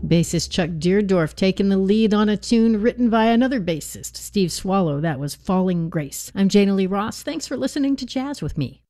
Bassist Chuck Deardorff taking the lead on a tune written by another bassist, Steve Swallow. That was Falling Grace. I'm Jana Lee Ross. Thanks for listening to Jazz with Me.